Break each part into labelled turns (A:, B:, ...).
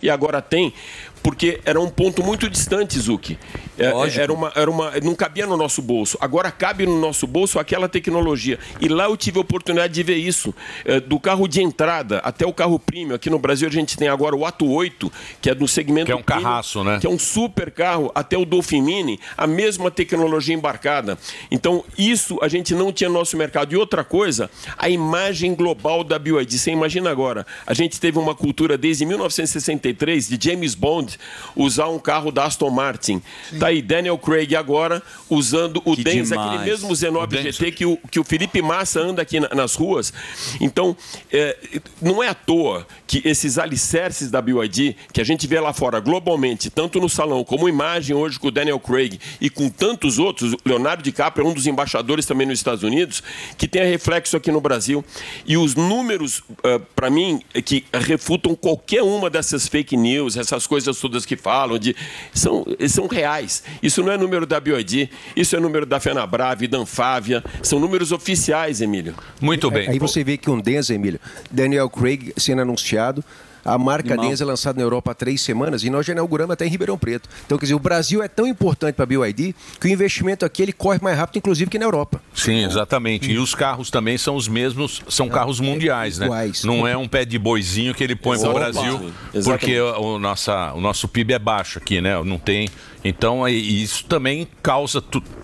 A: e agora tem, porque era um ponto muito distante, Zucchi. Não cabia no nosso bolso. Agora cabe no nosso bolso aquela tecnologia. E lá eu tive a oportunidade de ver isso. Do carro de entrada até o carro premium. Aqui no Brasil a gente tem agora o Atto 8, que é do segmento
B: que é um
A: premium,
B: carraço, né?
A: Que é um super carro, até o Dolphin Mini, a mesma tecnologia embarcada. Então, isso a gente não tinha no nosso mercado. E outra coisa, a imagem global da BYD. Você imagina agora, a gente teve uma cultura desde 1963 de James Bond usar um carro da Aston Martin. Sim. Tá aí Daniel Craig agora usando o Denz, aquele mesmo Z9 GT que o Felipe Massa anda aqui nas ruas. Então, não é à toa que esses alicerces da BYD, que a gente vê lá fora globalmente, tanto no salão como imagem hoje com o Daniel Craig e com tantos outros, Leonardo DiCaprio é um dos embaixadores também nos Estados Unidos, que tem reflexo aqui no Brasil. E os números, para mim, que refutam qualquer uma dessas fake news, essas coisas todas que falam, são reais. Isso não é número da BYD, isso é número da Fenabrave, da Anfávia, são números oficiais, Emílio.
B: Muito bem.
C: Aí você vê que um Denza, Emílio, Daniel Craig sendo anunciado, a marca Denza é lançada na Europa há 3 semanas e nós já inauguramos até em Ribeirão Preto. Então, quer dizer, o Brasil é tão importante para a BYD que o investimento aqui ele corre mais rápido, inclusive, que na Europa.
B: Sim, exatamente. E os carros também são os mesmos, são carros mundiais, né?
C: Iguais.
B: Não é um pé de boizinho que ele põe para o Brasil, porque o nosso PIB é baixo aqui, né? Não tem... Então, isso também causa,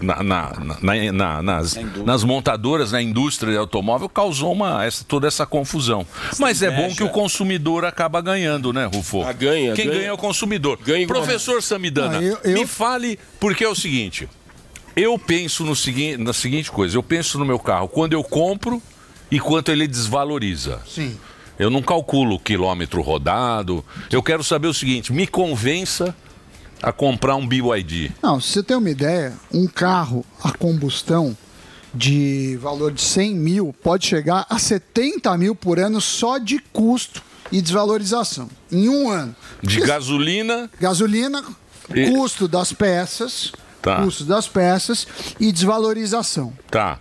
B: nas montadoras, na indústria de automóvel, causou toda essa confusão. Mas é bom que o consumidor acaba ganhando, né, Rufo? Quem ganha é o consumidor. Professor Samidana, me fale, porque é o seguinte, eu penso na seguinte coisa, eu penso no meu carro quando eu compro e quanto ele desvaloriza.
D: Sim.
B: Eu não calculo o quilômetro rodado, eu quero saber o seguinte, me convença a comprar um BYD.
D: Não, se você tem uma ideia, um carro a combustão de valor de 100 mil pode chegar a 70 mil por ano só de custo e desvalorização, em um ano.
B: De gasolina?
D: Gasolina, custo das peças, custo das peças e desvalorização.
B: Tá.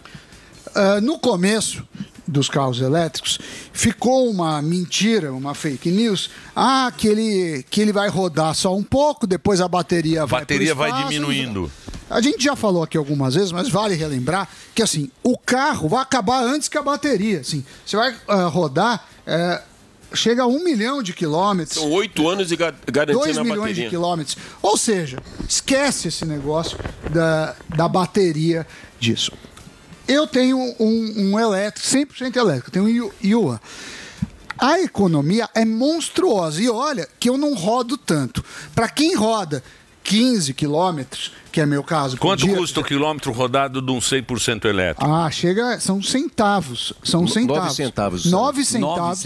D: No começo dos carros elétricos, ficou uma mentira, uma fake news, que ele vai rodar só um pouco, depois a bateria vai pro espaço,
B: vai diminuindo.
D: A gente já falou aqui algumas vezes, mas vale relembrar que assim, o carro vai acabar antes que a bateria. Assim, você vai rodar, chega a 1 milhão de quilômetros.
A: São 8 anos de garantia
D: 2
A: na
D: milhões
A: bateria.
D: de quilômetros. Ou seja, esquece esse negócio da bateria disso. Eu tenho um elétrico, 100% elétrico, eu tenho um Yuan. A economia é monstruosa. E olha que eu não rodo tanto. Para quem roda 15 quilômetros, que é meu caso...
B: Quanto custa o quilômetro rodado de um 100% elétrico?
D: São centavos. São centavos.
C: 9 centavos.
D: 9 centavos.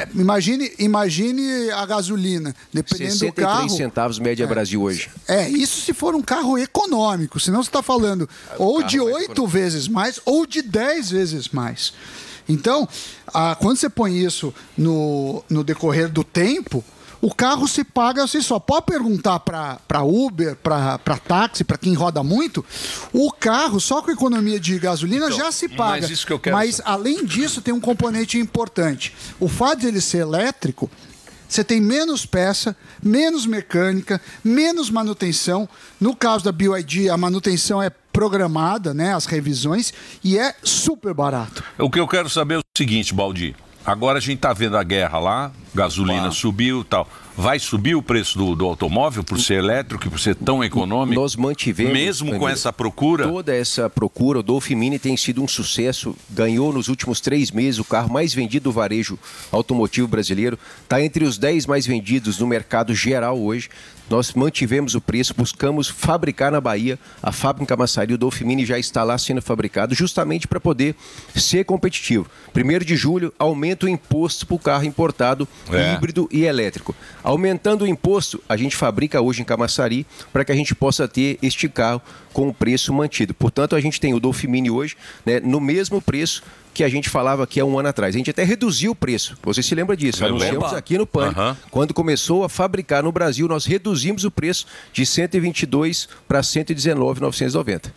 D: Imagine a gasolina, dependendo do carro.
C: 63 centavos média Brasil hoje.
D: Isso se for um carro econômico. Senão você está falando ou de 8 vezes mais ou de 10 vezes mais. Então, quando você põe isso no decorrer do tempo... O carro se paga assim só. Pode perguntar para Uber, para táxi, para quem roda muito, o carro, só com economia de gasolina, já se paga.
B: Mas isso que eu quero
D: Mas, além disso, tem um componente importante. O fato de ele ser elétrico, você tem menos peça, menos mecânica, menos manutenção. No caso da BYD, a manutenção é programada, né, as revisões, e é super barato.
B: O que eu quero saber é o seguinte, Baldi. Agora a gente está vendo a guerra lá, gasolina subiu e tal. Vai subir o preço do automóvel por ser elétrico e por ser tão econômico?
C: Nós mantivemos...
B: Mesmo com essa procura?
C: Toda essa procura, o Dolphin Mini tem sido um sucesso. Ganhou nos últimos 3 meses o carro mais vendido do varejo automotivo brasileiro. Está entre os 10 mais vendidos no mercado geral hoje. Nós mantivemos o preço, buscamos fabricar na Bahia. A fábrica em Camaçari, o Dolphin Mini já está lá sendo fabricado justamente para poder ser competitivo. 1º de julho, aumenta o imposto para o carro importado híbrido e elétrico. Aumentando o imposto, a gente fabrica hoje em Camaçari para que a gente possa ter este carro com o preço mantido. Portanto, a gente tem o Dolphin Mini hoje, né, no mesmo preço que a gente falava aqui há um ano atrás. A gente até reduziu o preço. Você se lembra disso? Anunciamos aqui no Pânico. Quando começou a fabricar no Brasil, nós reduzimos o preço de 122 para 119.990.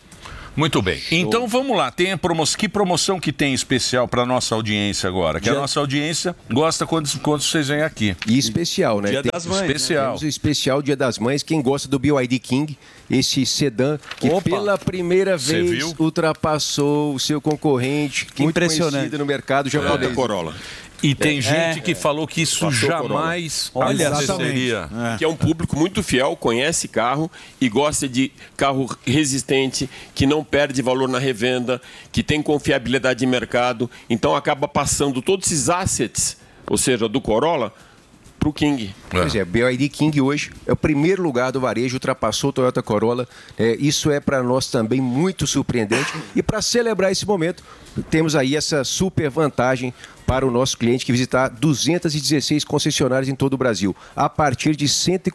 B: Muito bem. Então vamos lá. Tem que promoção que tem especial para nossa audiência agora? Que a nossa audiência gosta quando vocês vêm aqui.
C: E especial, né?
B: Dia das Mães. Especial.
C: Temos o especial Dia das Mães. Quem gosta do BYD King, esse sedã que pela primeira vez ultrapassou o seu concorrente, que muito conhecido no mercado japonês.
A: Corolla.
B: E tem gente que falou que isso jamais aconteceria.
A: Que é um público muito fiel, conhece carro e gosta de carro resistente, que não perde valor na revenda, que tem confiabilidade de mercado. Então acaba passando todos esses assets, ou seja, do Corolla, para o King.
C: Pois é, BYD King hoje é o primeiro lugar do varejo, ultrapassou o Toyota Corolla. Isso é para nós também muito surpreendente. E para celebrar esse momento, temos aí essa super vantagem para o nosso cliente que visitar 216 concessionárias em todo o Brasil. A partir de R$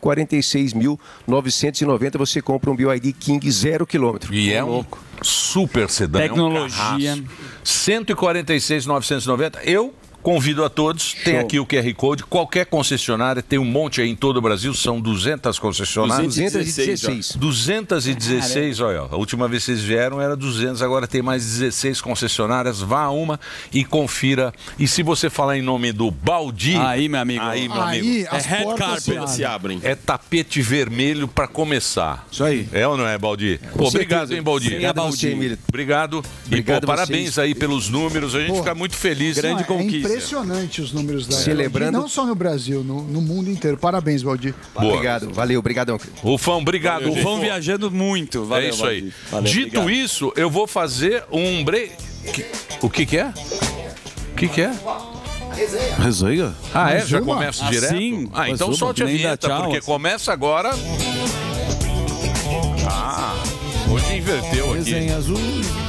C: 146.990 você compra um BYD King 0 km.
B: E é um super sedã.
E: Tecnologia.
B: É um 146.990. Eu convido a todos, tem aqui o QR Code, qualquer concessionária, tem um monte aí em todo o Brasil, são 200 concessionárias. 216, olha, a última vez que vocês vieram era 200, agora tem mais 16 concessionárias, vá a uma e confira. E se você falar em nome do Baldi...
E: Aí, meu amigo.
B: Aí, meu amigo.
D: As
E: red
D: carpet
A: se abrem.
B: É tapete vermelho para começar.
C: Isso aí.
B: É ou não é, Baldi? Pô, obrigado, hein, Baldi?
C: Obrigado,
B: Obrigado. E, parabéns aí pelos números, a gente fica muito feliz.
E: Grande conquista.
D: Impressionante os números da
C: Celebrando.
D: Não só no Brasil, no mundo inteiro. Parabéns, Valdir.
C: Obrigado, valeu, obrigadão.
B: Rufão, obrigado.
E: Rufão viajando muito. Valeu,
B: é isso aí.
E: Valeu,
B: Dito
E: obrigado.
B: isso, eu vou fazer um break. O que é? O que é?
F: Resenha?
B: Ah, é? Já começa direto?
E: Sim.
B: Ah, então solte a vinheta, porque começa agora... Ah, hoje inverteu aqui.
F: Resenha azul.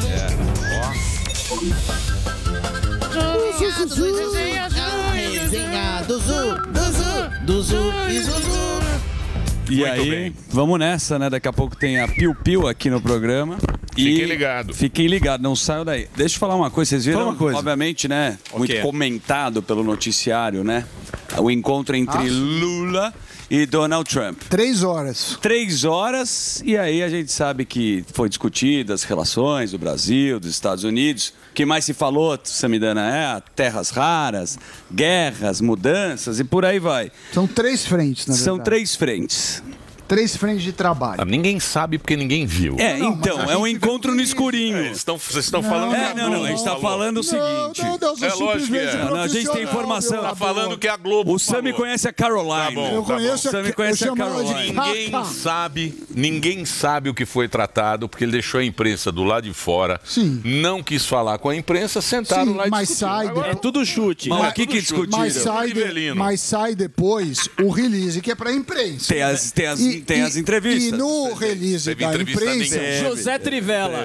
G: Resenha do Zu e Zuzu.
E: E aí, vamos nessa, né? Daqui a pouco tem a Piu Piu aqui no programa.
B: Fiquem ligados.
E: Fiquem ligados, não saiam daí. Deixa eu falar uma coisa, vocês viram, obviamente, né? Muito comentado pelo noticiário, né? O encontro entre Lula e Donald Trump.
D: 3 horas.
E: 3 horas, e aí a gente sabe que foi discutida as relações do Brasil, dos Estados Unidos. O que mais se falou, Samidana, terras raras, guerras, mudanças e por aí vai.
D: São 3 frentes, na verdade.
E: São 3 frentes.
D: 3 frentes de trabalho.
B: Ninguém sabe porque ninguém viu.
E: Então, é um encontro no escurinho.
B: Vocês estão falando que a Globo
E: a gente está falando o seguinte.
B: É lógico que é.
E: A gente tem informação.
B: Está falando que a Globo
E: O Sami conhece a Caroline.
B: Tá bom,
D: Eu conheço
E: O Sami conhece a Caroline.
B: Ninguém sabe o que foi tratado, porque ele deixou a imprensa do lado de fora.
D: Sim.
B: Não quis falar com a imprensa, sentaram lá e
D: mas
B: discutiram.
D: sai
B: Agora,
E: É tudo chute.
B: Mas
E: O que discutiram?
D: mas sai depois o release, que é para a imprensa.
E: Tem as entrevistas.
D: E no release
B: Teve
D: da
B: entrevista
D: imprensa...
B: nenhuma.
H: José Trivela.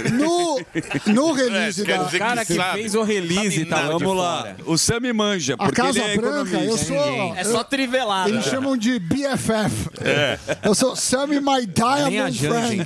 D: No release
B: quer
D: da...
B: dizer
H: cara que
B: sabe.
H: fez o release, tá?
E: Vamos lá. O Sami manja,
D: A
E: porque
D: Casa
E: ele é
D: Branca, eu
E: economista.
D: sou...
H: É só trivelada.
D: Eles chamam de BFF. Eu sou Sammy My Diamond Friend.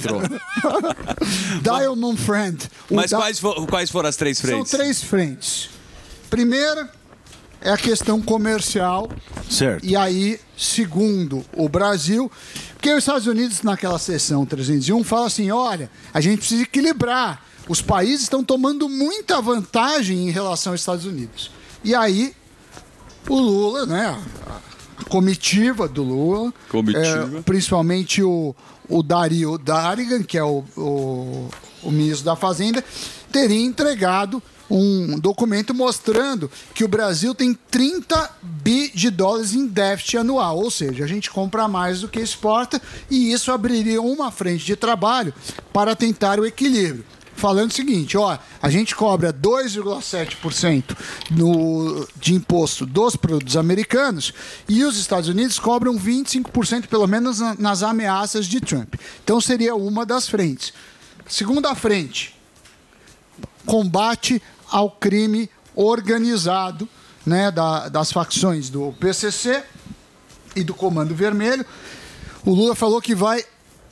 D: Diamond Friend.
E: Mas quais foram as 3 frentes?
D: São 3 frentes. Primeira é a questão comercial.
F: Certo.
D: E aí, segundo, o Brasil... Porque os Estados Unidos, naquela sessão 301, fala assim, olha, a gente precisa equilibrar. Os países estão tomando muita vantagem em relação aos Estados Unidos. E aí, o Lula, né, a comitiva do Lula, principalmente o Dario Darigan, que é o ministro da Fazenda, teria entregado um documento mostrando que o Brasil tem 30 bi de dólares em déficit anual, ou seja, a gente compra mais do que exporta e isso abriria uma frente de trabalho para tentar o equilíbrio. Falando o seguinte, a gente cobra 2,7% de imposto dos produtos americanos e os Estados Unidos cobram 25%, pelo menos nas ameaças de Trump. Então seria uma das frentes. Segunda frente, combate ao crime organizado, né, das facções do PCC e do Comando Vermelho. O Lula falou que vai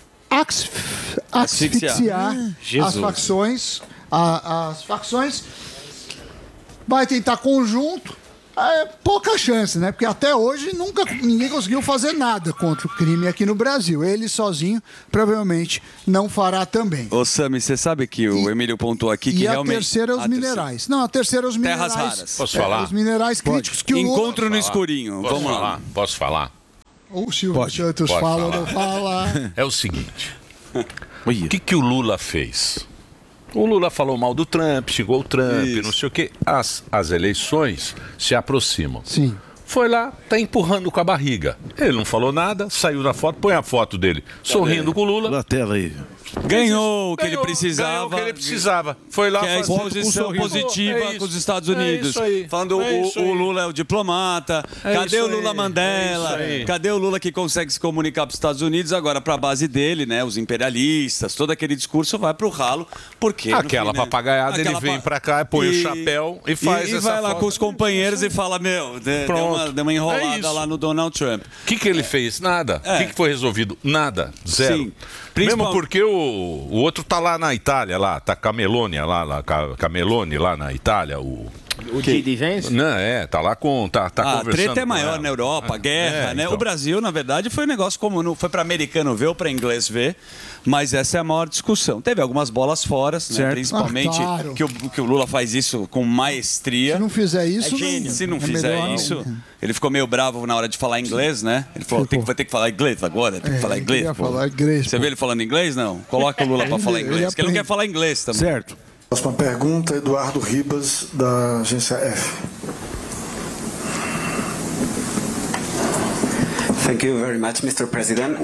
D: asfixiar as facções, vai tentar conjunto pouca chance, né? Porque até hoje ninguém conseguiu fazer nada contra o crime aqui no Brasil. Ele sozinho provavelmente não fará também.
E: Ô Sami, você sabe que o Emílio pontuou aqui que realmente...
D: E a terceira é os minerais. Não, a terceira é os minerais.
E: Terras raras.
B: Posso falar?
D: Os minerais críticos que o Lula...
E: Encontro no escurinho.
B: Vamos lá. Posso falar?
D: O Silvio Santos fala ou não fala?
B: É o seguinte. O que o Lula fez? O Lula falou mal do Trump, xingou o Trump, não sei o quê. As eleições se aproximam.
D: Sim.
B: Foi lá, tá empurrando com a barriga. Ele não falou nada, saiu na foto, põe a foto dele sorrindo com o Lula.
F: Na tela aí.
E: Ganhou o que ele precisava.
B: Ganhou o que ele precisava. Foi lá
E: que é a exposição positiva com os Estados Unidos. Falando o Lula é o diplomata. Cadê o Lula Mandela? Cadê o Lula que consegue se comunicar para os Estados Unidos? Agora, para a base dele, né? Os imperialistas, todo aquele discurso vai para o ralo. Porque
B: aquela papagaiada, ele vem para cá, põe o chapéu e faz essa
E: vai lá
B: foto.
E: com os companheiros e fala, deu uma enrolada lá no Donald Trump.
B: O que ele fez? Nada. O que foi resolvido? Nada. Zero. Sim. Mesmo porque o outro tá lá na Itália, lá, tá Camelone lá na Itália, o
H: Didi Vence?
B: Não, tá lá com... Tá
E: a
B: conversando.
E: Treta é maior na Europa, a guerra, né? Então. O Brasil, na verdade, foi um negócio como... Não foi para americano ver ou para inglês ver, mas essa é a maior discussão. Teve algumas bolas fora, né? Principalmente
D: claro.
E: que o Lula faz isso com maestria.
D: Se não fizer isso...
E: Se não fizer isso... Ele ficou meio bravo na hora de falar inglês, né? Ele falou, vai ter que falar inglês agora, tem que falar inglês. Você vê ele falando inglês? Não. Coloca o Lula para falar inglês, porque ele não quer falar inglês também.
F: Certo.
I: Próxima pergunta, Eduardo Ribas, da agência F.
J: Thank you very much, Mr. President.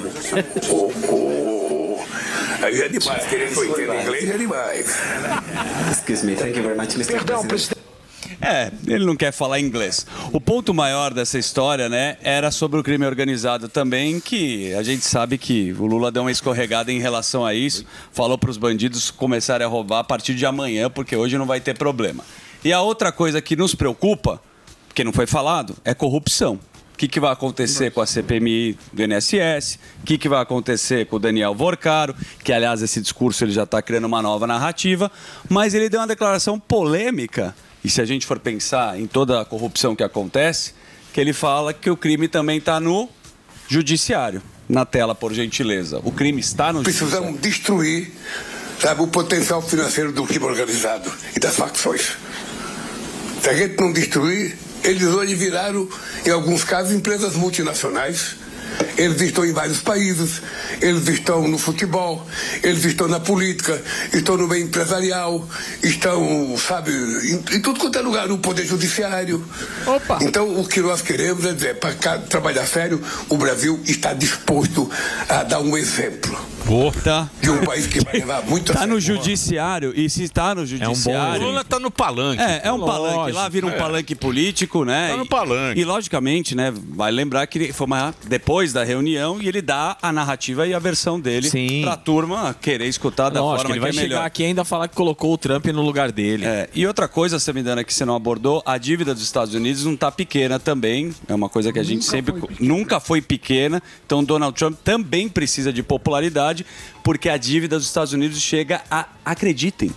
K: Aí é demais, querer foi entender inglês é demais.
J: Excuse me, thank you very much, Mr. President.
E: Ele não quer falar inglês. O ponto maior dessa história, né, era sobre o crime organizado também, que a gente sabe que o Lula deu uma escorregada em relação a isso, falou para os bandidos começarem a roubar a partir de amanhã, porque hoje não vai ter problema. E a outra coisa que nos preocupa, que não foi falado, é corrupção. O que vai acontecer com a CPMI do INSS? O que vai acontecer com o Daniel Vorcaro? Que, aliás, esse discurso ele já está criando uma nova narrativa, mas ele deu uma declaração polêmica. E se a gente for pensar em toda a corrupção que acontece, que ele fala que o crime também está no judiciário. Na tela, por gentileza. O crime está no judiciário.
K: Precisamos destruir, sabe, o potencial financeiro do crime organizado e das facções. Se a gente não destruir, eles hoje viraram, em alguns casos, empresas multinacionais. Eles estão em vários países, eles estão no futebol, eles estão na política, estão no meio empresarial, estão, sabe, em tudo quanto é lugar, no poder judiciário.
D: Opa.
K: Então, o que nós queremos é dizer, para trabalhar sério, o Brasil está disposto a dar um exemplo. De um país que vai levar muito a
E: sério. Está no judiciário, e se está no judiciário...
B: O Lula está no palanque.
E: É um palanque, lá vira um palanque político, né?
B: Está no palanque.
E: E, logicamente, né, vai lembrar que foi depois da reunião e ele dá a narrativa e a versão dele para a turma querer escutar da forma que é melhor.
H: Ele vai chegar aqui e ainda falar que colocou o Trump no lugar dele.
E: E outra coisa, Samidana, que você não abordou, a dívida dos Estados Unidos não está pequena também, é uma coisa que a gente nunca foi pequena, então Donald Trump também precisa de popularidade, porque a dívida dos Estados Unidos chega a, acreditem,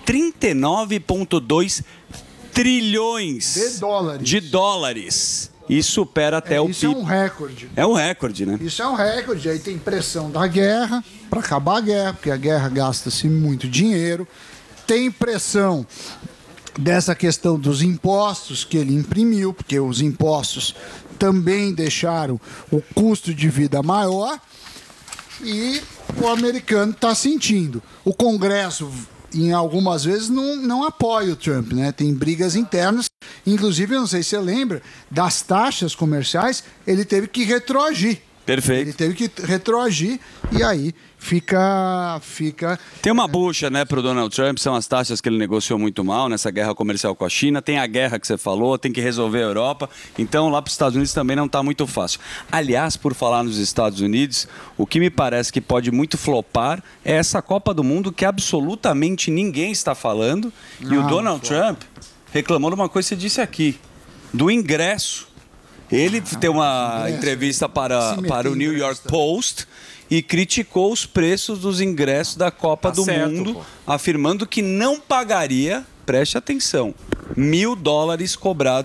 E: 39,2 trilhões de dólares. E supera até o PIB.
D: Isso é um recorde.
E: É um recorde, né?
D: Isso é um recorde. Aí tem pressão da guerra, para acabar a guerra, porque a guerra gasta-se muito dinheiro. Tem pressão dessa questão dos impostos que ele imprimiu, porque os impostos também deixaram o custo de vida maior. E o americano está sentindo. O Congresso, em algumas vezes, não apoia o Trump, né? Tem brigas internas. Inclusive, eu não sei se você lembra, das taxas comerciais, ele teve que retroagir.
E: Perfeito.
D: Ele teve que retroagir e aí fica...
E: Tem uma bucha, né, para o Donald Trump, são as taxas que ele negociou muito mal nessa guerra comercial com a China, tem a guerra que você falou, tem que resolver a Europa, então lá para os Estados Unidos também não está muito fácil. Aliás, por falar nos Estados Unidos, o que me parece que pode muito flopar é essa Copa do Mundo que absolutamente ninguém está falando, e o Donald Trump reclamou de uma coisa que você disse aqui, do ingresso. Ele deu uma entrevista para o New York Post e criticou os preços dos ingressos da Copa do Mundo, afirmando que não pagaria, preste atenção, $1.000 cobrados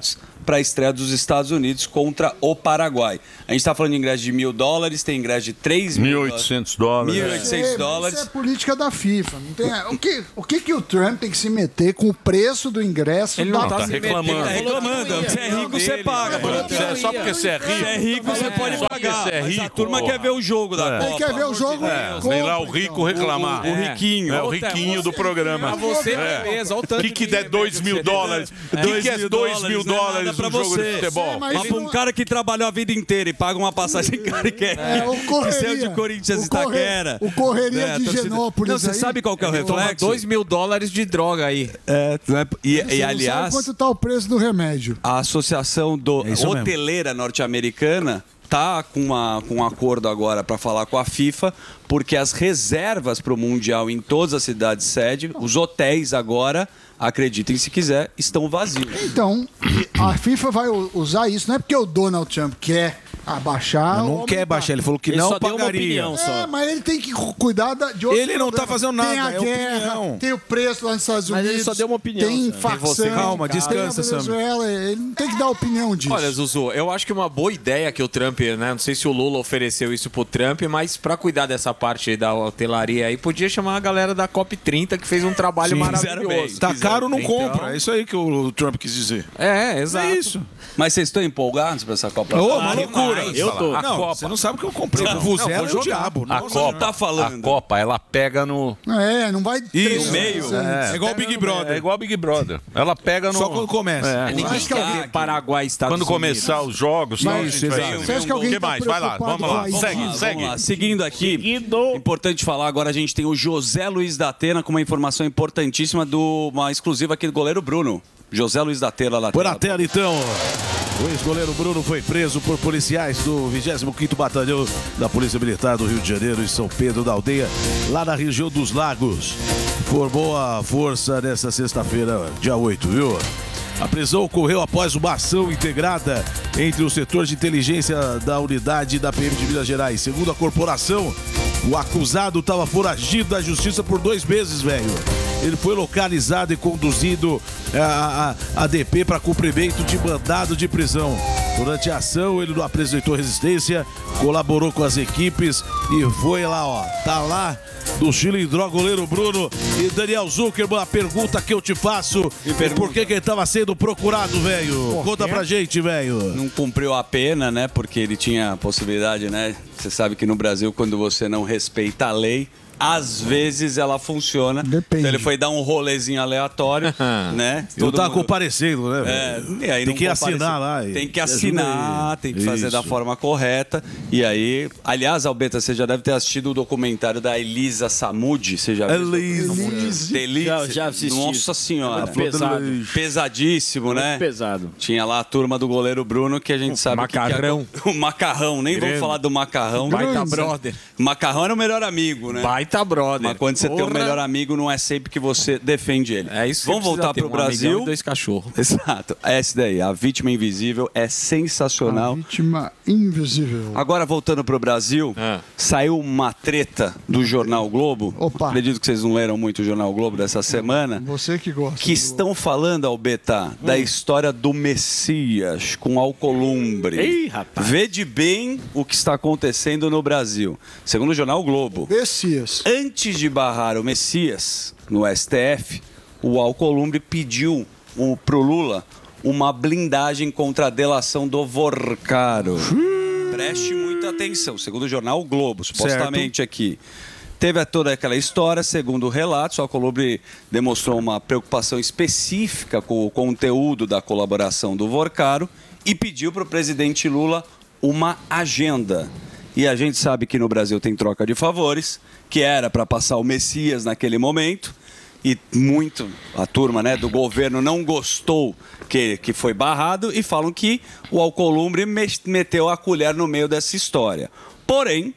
E: para a estreia dos Estados Unidos contra o Paraguai. A gente está falando de ingresso de $1.000, tem ingresso de
B: $1.800.
E: $1.800.
D: Isso é política da FIFA. Não tem, o que o Trump tem que se meter com o preço do ingresso?
B: Ele não tá reclamando.
E: Tá reclamando. Você é rico, você paga.
B: Só porque você é rico.
E: Você é rico, você pode pagar.
B: Você é rico,
E: a turma quer ver o jogo da Copa.
D: Ele quer ver o jogo.
B: Vem lá o rico reclamar.
E: O riquinho.
B: É o riquinho do programa.
H: Você beleza, olha o tanto
B: que der $2.000? O que é $2.000
E: pra
B: um jogo de futebol?
E: Mas pra um cara que trabalhou a vida inteira e paga uma passagem cara e quer que seja de Corinthians e Itaquera.
D: O Correria de Genópolis.
E: Não, você sabe qual que é o reflexo?
H: $2.000 de droga aí.
E: E aliás,
D: quanto tá o preço do remédio?
E: A Associação Hoteleira Norte-Americana está com um acordo agora para falar com a FIFA, porque as reservas para o Mundial em todas as cidades sede, os hotéis agora, acreditem se quiser, estão vazios.
D: Então, a FIFA vai usar isso, não é porque o Donald Trump quer abaixar.
F: Não quer baixar, ele falou que ele não só pagaria.
D: Deu uma opinião, mas ele tem que cuidar de outros
F: Ele não está fazendo nada,
D: tem a guerra, tem o preço lá nos Estados Unidos.
H: Mas ele só deu uma opinião.
D: Tem facção.
F: Calma, descansa, Sam.
D: Ele não tem que dar opinião disso.
H: Olha, Zuzu, eu acho que uma boa ideia que o Trump, né? Não sei se o Lula ofereceu isso pro Trump, mas para cuidar dessa parte da hotelaria aí, podia chamar a galera da COP30 que fez um trabalho maravilhoso.
F: Tá caro, não compra. É isso aí que o Trump quis dizer.
H: Exato.
F: É isso.
E: Mas vocês estão empolgados para essa Copa?
F: Uma loucura.
H: Eu tô.
F: Não, você não sabe o que eu comprei. O Vuvuzela é o diabo.
B: A Copa, ela pega no...
D: não vai...
B: Isso.
E: meio.
F: É igual o Big Brother.
B: É igual o Big Brother. Ela pega no...
F: Só quando começa.
H: Ninguém quer Paraguai, Estados
B: Quando começar os jogos...
D: Você acha que alguém
B: que mais? Vai lá, vamos lá. Segue.
E: Seguindo aqui, importante falar, agora a gente tem o José Luiz da Atena com uma informação importantíssima uma exclusiva aqui do goleiro Bruno. José Luiz da Atena lá.
F: Por a tela, então. O ex-goleiro Bruno foi preso por policiais do 25º Batalhão da Polícia Militar do Rio de Janeiro, em São Pedro da Aldeia, lá na região dos Lagos. Formou a força nesta sexta-feira, dia 8, viu? A prisão ocorreu após uma ação integrada entre o setor de inteligência da unidade da PM de Minas Gerais. Segundo a corporação, o acusado estava foragido da justiça por 2 meses, velho. Ele foi localizado e conduzido a DP para cumprimento de mandado de prisão. Durante a ação, ele não apresentou resistência, colaborou com as equipes e foi lá, ó. Tá lá do Chilindró, goleiro Bruno. E Daniel Zuckerman, a pergunta que eu te faço: por que ele estava sendo procurado, velho? Conta pra gente, velho.
E: Não cumpriu a pena, né? Porque ele tinha a possibilidade, né? Você sabe que no Brasil, quando você não respeita a lei, às vezes ela funciona.
D: Depende.
E: Então ele foi dar um rolezinho aleatório, né?
F: Eu tava comparecendo, né, velho?
E: E aí
F: tem que assinar lá.
E: Tem que assinar, tem que fazer da forma correta. E aí, aliás, Albeta, você já deve ter assistido o documentário da Elisa Samudi. Você já viu? Elisa.
H: Já assisti.
E: Nossa senhora.
H: Pesado.
E: Pesadíssimo, né?
H: Muito pesado.
E: Tinha lá a turma do goleiro Bruno, que a gente sabe
H: Macarrão.
E: O Macarrão, nem vamos falar do Macarrão.
H: Baita brother.
E: Macarrão era o melhor amigo, né?
H: Baita brother.
E: Mas quando você tem um melhor amigo, não é sempre que você defende ele.
H: É isso que
E: vamos voltar pro Brasil.
H: 2 cachorros.
E: Exato. Essa daí, A Vítima Invisível, é sensacional.
D: A Vítima Invisível.
E: Agora, voltando pro Brasil, saiu uma treta do Jornal Globo.
D: Opa.
E: Acredito que vocês não leram muito o Jornal Globo dessa semana.
D: Você que gosta.
E: Que estão falando, Albeta, da história do Messias com Alcolumbre.
H: Ei, rapaz.
E: Vede bem o que está acontecendo no Brasil. Segundo o Jornal Globo,
D: Messias.
E: antes de barrar o Messias no STF, o Alcolumbre pediu pro Lula uma blindagem contra a delação do Vorcaro. Preste muita atenção. Segundo o Jornal Globo, supostamente aqui. Teve toda aquela história, segundo o relato, o Alcolumbre demonstrou uma preocupação específica com o conteúdo da colaboração do Vorcaro e pediu para o presidente Lula uma agenda. E a gente sabe que no Brasil tem troca de favores, que era para passar o Messias naquele momento, e a turma, né, do governo não gostou que foi barrado e falam que o Alcolumbre meteu a colher no meio dessa história. Porém,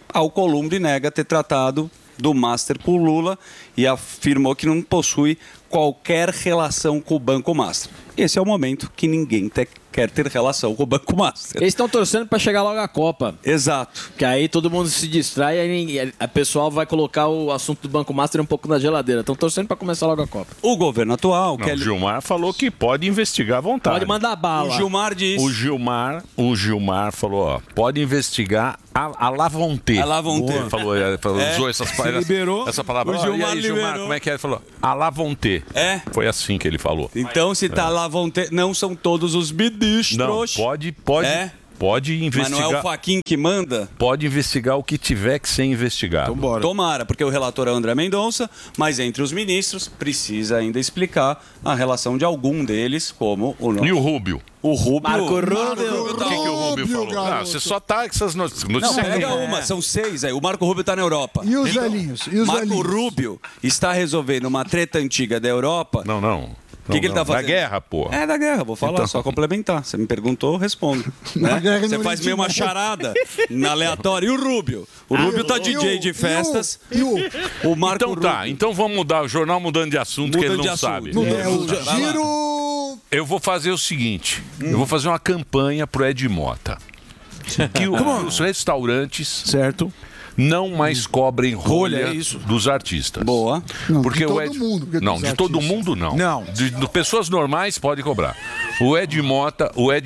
E: Alcolumbre nega ter tratado do Master com Lula e afirmou que não possui qualquer relação com o Banco Master. Esse é o momento que ninguém quer ter relação com o Banco Master.
L: Eles estão torcendo para chegar logo a Copa.
E: Exato.
L: Que aí todo mundo se distrai e aí a pessoal vai colocar o assunto do Banco Master um pouco na geladeira. Estão torcendo para começar logo a Copa.
E: O governo atual...
B: O Gilmar falou que pode investigar à vontade.
L: Pode mandar bala.
E: O Gilmar disse...
B: O Gilmar falou, ó, pode investigar a Lavonte.
E: A Lavonte.
B: Ele falou, usou essa palavra.
E: O Gilmar
B: liberou.
E: liberou.
B: Como é que é? Ele falou, a Lavonte. Foi assim que ele falou.
E: Então, se tá Lavonte, não são todos os ministros.
B: Não, pode investigar.
E: Mas não é o Fachin que manda?
B: Pode investigar o que tiver que ser investigado.
E: Então, tomara, porque o relator é o André Mendonça, mas entre os ministros precisa ainda explicar a relação de algum deles, como o nosso.
B: E o Rubio?
E: O Rubio.
L: Marco Rubio.
B: O que o Rubio falou? Não, você só tá com essas notícias.
E: Não, pega uma, são 6 aí. O Marco Rubio tá na Europa.
D: E os velhinhos?
E: Marco Rubio está resolvendo uma treta antiga da Europa.
B: Não.
E: O que ele tá fazendo?
B: Da guerra, pô.
E: É da guerra, vou falar, só complementar. Você me perguntou, eu respondo. Né? Você faz meio uma charada na aleatória. E o Rubio? O Rubio tá DJ de festas. O Marco Rubio.
B: Então vamos mudar o jornal mudando de assunto, que ele não sabe.
D: Giro...
B: Eu vou fazer o seguinte, eu vou fazer uma campanha pro Ed Mota. Que os restaurantes...
F: Certo.
B: Não mais cobrem rolha dos artistas.
E: Boa.
B: Porque
D: de todo
B: o Ed...
D: mundo.
B: Não, de todo mundo não. De pessoas normais pode cobrar. O Ed Mota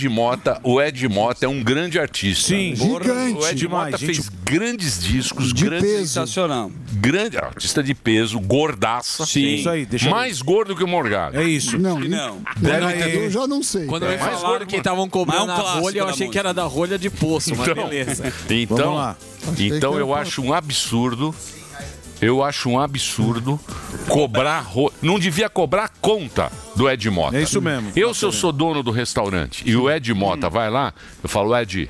B: é um grande artista.
F: Sim,
D: gigante.
B: O Ed Mota fez grandes discos,
E: sensacional.
B: Grande artista de peso, gordaça.
E: Sim.
F: Isso aí,
B: mais gordo que o Morgado.
F: É isso.
D: Não. Eu já não sei.
H: Quando me falaram que estavam cobrando a rolha, eu achei que era da rolha de poço, mas beleza.
B: Então, eu acho um absurdo. Cobrar. Não devia cobrar conta do Ed Mota.
F: É isso mesmo.
B: Se eu sou dono do restaurante e o Ed Mota vai lá, eu falo, Ed,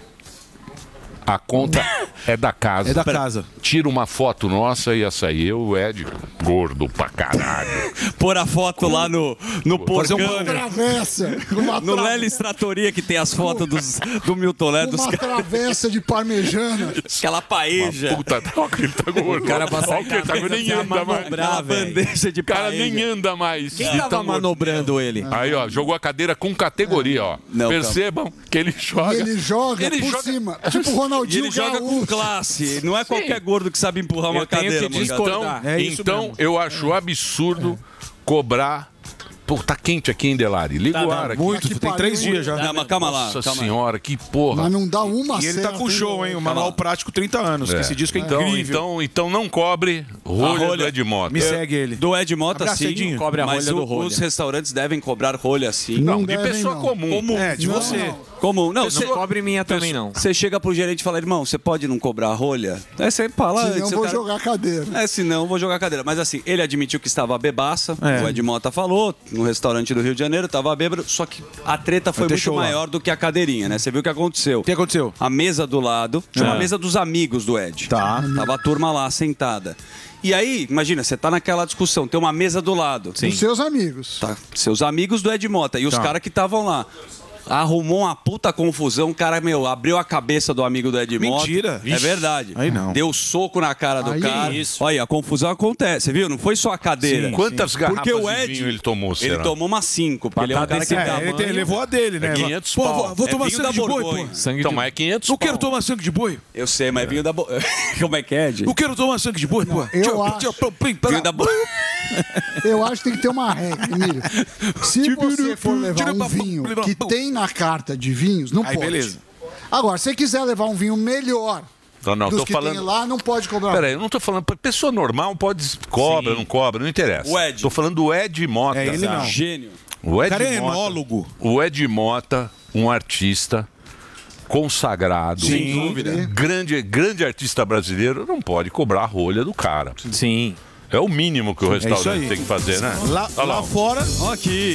B: a conta é da casa.
F: É da casa.
B: Tira uma foto nossa e essa aí. O Ed, gordo pra caralho.
E: Pôr a foto lá no porcão.
D: Uma travessa.
E: No Lelis Tratoria, que tem as fotos do Milton Neto.
D: Uma travessa de parmejana.
E: Aquela paeja.
B: Puta, ele tá gordo.
H: O cara passa
B: nem anda mais.
E: A bandeja de
B: O cara
E: paeja.
B: nem anda mais.
H: Quem tava manobrando ele?
B: Aí, ó, jogou a cadeira com categoria, ó.
E: Não,
B: Percebam que ele joga.
D: E ele joga por cima. Tipo o Ronaldinho
E: E ele joga com classe. Não é qualquer gordo que sabe empurrar uma cadeira.
B: Então, eu acho absurdo cobrar. Pô, tá quente aqui em Delari. Liga o ar aqui.
F: Muito, tem 3 dias já.
E: Não, mas calma lá.
B: Nossa senhora, que porra.
D: Mas não dá uma
F: E ele tá
D: certa,
F: com show, hein? O Manual Prático 30 anos. Que esse disco é incrível.
B: Então não cobre rolha do Ed Mota.
F: Me segue ele.
E: Do Ed Mota, sim.
F: Abraçadinho.
E: Cobre a
H: Mas
E: rolha do rolha. Os restaurantes devem cobrar rolha, sim.
B: Não, de
D: devem,
B: pessoa
D: não.
B: comum.
F: É, de você.
E: Comum. Não,
H: Não cobre minha também, não.
E: Você chega pro gerente e fala, irmão, você pode não cobrar a rolha? Aí você fala...
D: Senão eu vou jogar a cadeira.
E: Senão eu vou jogar a cadeira. Mas assim, ele admitiu que estava bebaça. O Ed Mota falou, no restaurante do Rio de Janeiro, estava bêbado. Só que a treta foi muito maior do que a cadeirinha, né? Você viu o que aconteceu.
F: O que aconteceu?
E: A mesa do lado, tinha uma mesa dos amigos do Ed.
F: Tá.
E: Tava a turma lá, sentada. E aí, imagina, você tá naquela discussão, tem uma mesa do lado.
D: Os seus amigos.
E: Tá, seus amigos do Ed Mota e os caras que estavam lá. Arrumou uma puta confusão, o cara, abriu a cabeça do amigo do Ed Mota.
F: Mentira.
E: É verdade.
F: Aí não.
E: Deu soco na cara do cara.
L: Isso.
E: Olha, a confusão acontece, você viu? Não foi só a cadeira.
B: Quantas garrafas
E: Porque o
B: de
E: Ed,
B: vinho ele tomou, será?
E: Ele tomou umas 5, porque ele é um cara que
F: Ele levou a dele, né?
B: 500
F: Pô,
B: pau.
F: vou tomar
E: vinho
F: sangue
E: da
F: de boi,
E: Borgonha.
F: pô.
B: Então, mas é 500
F: Não
B: pau.
F: quero tomar sangue de boi.
E: Eu sei, mas é vinho da Como é que é, Ed?
F: Não quero tomar sangue de boi, pô.
D: Eu acho.
E: Vinho da
D: Eu acho que tem que ter uma regra, Emílio. Se você for levar um vinho que tem na carta de vinhos, não pode.
F: Beleza.
D: Agora, se você quiser levar um vinho melhor
B: Não,
D: dos
B: tô
D: que
B: falando...
D: tem lá, não pode cobrar.
B: Peraí, eu não tô falando... Pessoa normal pode... Cobra, não cobra, não interessa.
E: O Ed.
B: Tô falando do Ed Mota.
F: É ele não.
E: Gênio.
B: O Ed
F: cara é
B: Mota,
F: enólogo.
B: O Ed Mota, um artista consagrado.
F: Sem dúvida.
B: Grande artista brasileiro, não pode cobrar a rolha do cara.
H: Sim.
B: É o mínimo que o restaurante tem que fazer, né?
F: Lá fora...
E: Ó aqui.